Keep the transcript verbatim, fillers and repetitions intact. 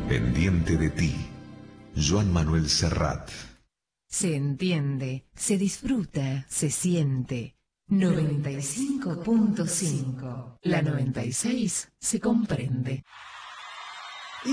Pendiente de ti, Joan Manuel Serrat. Se entiende, se disfruta, se siente. noventa y cinco punto cinco. La noventa y seis se comprende.